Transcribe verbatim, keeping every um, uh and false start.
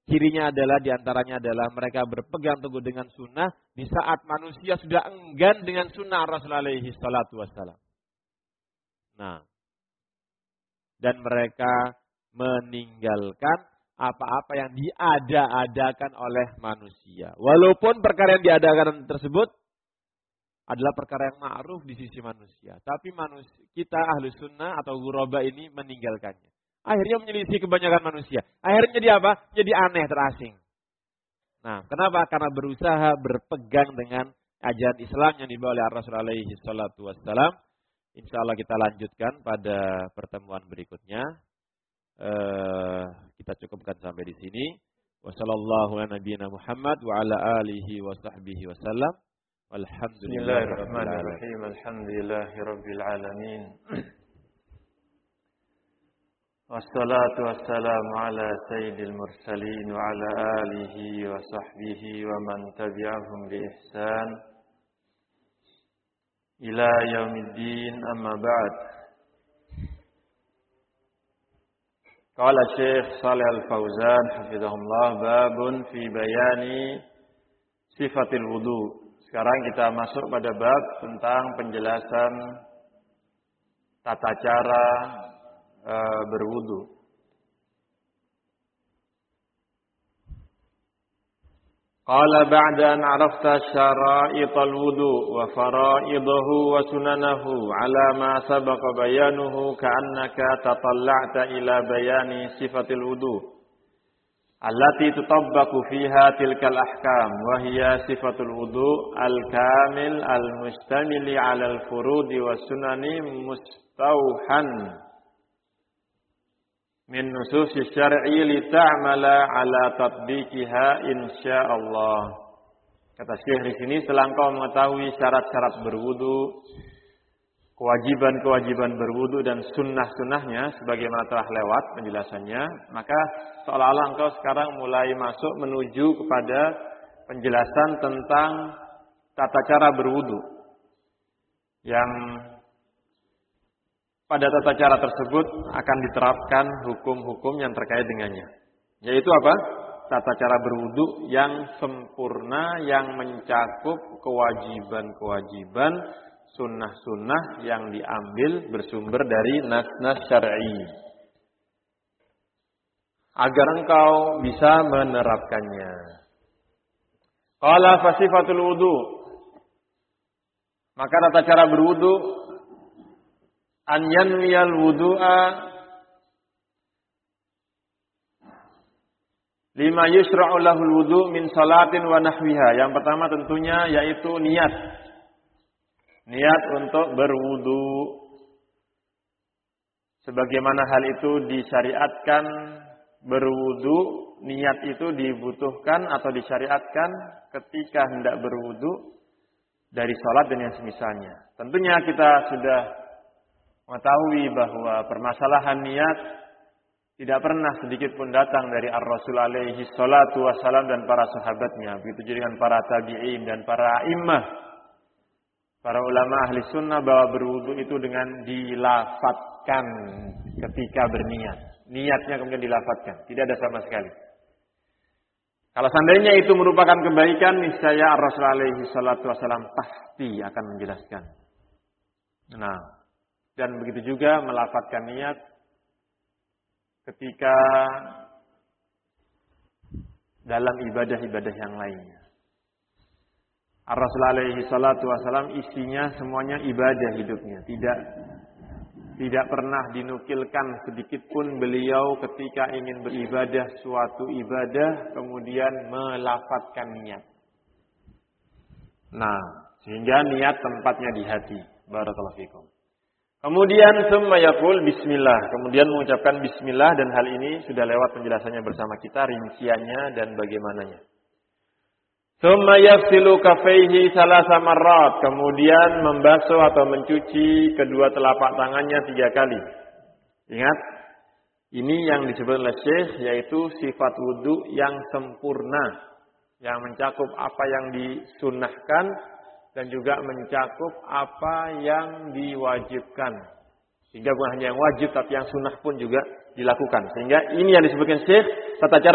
Cirinya adalah diantaranya adalah mereka berpegang teguh dengan sunnah di saat manusia sudah enggan dengan sunnah Rasulullah alaihi salatu wassalam. Nah, dan mereka meninggalkan apa-apa yang diada-adakan oleh manusia. Walaupun perkara yang diadakan tersebut adalah perkara yang ma'ruf di sisi manusia. Tapi manusia, kita ahlu sunnah atau ghuraba ini meninggalkannya. Akhirnya menyelisih kebanyakan manusia. Akhirnya jadi apa? Jadi aneh, terasing. Nah, kenapa? Karena berusaha berpegang dengan ajaran Islam yang dibawa oleh Rasulullah alaihi salatu wassalam. Insya Allah kita lanjutkan pada pertemuan berikutnya. Uh, kita cukupkan sampai di sini. Wassallallahu ala nabiyyina Muhammad wa ala alihi wa sahbihi wasallam. Bismillahirrahmanirrahim. Alhamdulillahirabbil alamin. Wassalatu wassalamu ala sayyidil mursalin wa ala alihi wa sahbihi wa man tabi'ahum bi ihsan ila yaumiddin, amma ba'd. Qala Syekh Shalih Al-Fauzan hafizahullah, babun fi bayani sifatil wudu. Sekarang kita masuk pada bab tentang penjelasan tata cara uh, berwudu. Qala ba'da an arafta syara'ital wudu wa fara'idahu wa sunanahu ala ma sabaqa bayanuhu ka'annaka tatalla'ta ila bayani sifatil wudu allati tutabbaqu fiha tilkal ahkam wa hiya sifatul wudu al-kamil al-mustamili ala al-furudi wa sunani mustauhan min nususi syar'i li ta'mala ala tatbiqiha insyaallah. Kata Syekh di sini, setelah engkau mengetahui syarat-syarat berwudu, kewajiban-kewajiban berwudu dan sunnah-sunnahnya sebagaimana telah lewat penjelasannya, maka seolah-olah engkau sekarang mulai masuk menuju kepada penjelasan tentang tata cara berwudu, yang pada tata cara tersebut akan diterapkan hukum-hukum yang terkait dengannya. Yaitu apa? Tata cara berwudu yang sempurna, yang mencakup kewajiban-kewajiban, sunnah-sunnah yang diambil bersumber dari nas-nas syar'i, agar engkau bisa menerapkannya. Qala fasifatul wudu. Maka tata cara berwudu, an yanwiyal wudu'a lima yusra'u lahul wudu' min salatin wa nahwiha. Yang pertama tentunya yaitu niat. Niat untuk berwudu. Sebagaimana hal itu disyariatkan berwudu, niat itu dibutuhkan atau disyariatkan ketika hendak berwudu dari salat dan yang semisalnya. Tentunya kita sudah mengetahui bahwa permasalahan niat tidak pernah sedikit pun datang dari Ar-Rasul alaihi salatu wassalam dan para sahabatnya. Begitu juga dengan para tabi'in dan para a'immah, para ulama ahli sunnah, bahwa berwudu itu dengan dilafatkan ketika berniat. Niatnya kemudian dilafatkan. Tidak ada sama sekali. Kalau seandainya itu merupakan kebaikan, niscaya Ar-Rasul alaihi salatu wassalam pasti akan menjelaskan. Nah, dan begitu juga melafatkan niat ketika dalam ibadah-ibadah yang lainnya. Ar-Rasul alaihi salatu wassalam isinya semuanya ibadah hidupnya. Tidak tidak pernah dinukilkan sedikit pun beliau ketika ingin beribadah suatu ibadah kemudian melafatkan niat. Nah, sehingga niat tempatnya di hati. Barakallahu fikum. Kemudian summa yaqul bismillah, kemudian mengucapkan bismillah, dan hal ini sudah lewat penjelasannya bersama kita, rinciannya dan bagaimananya. Summa yaghsilu kaffaihi salasa marrat, kemudian membasuh atau mencuci kedua telapak tangannya tiga kali. Ingat, ini yang disebut oleh Syekh yaitu sifat wudu yang sempurna, yang mencakup apa yang disunnahkan dan juga mencakup apa yang diwajibkan. Sehingga bukan hanya yang wajib, tapi yang sunnah pun juga dilakukan. Sehingga ini yang disebutkan Syekh, tata cara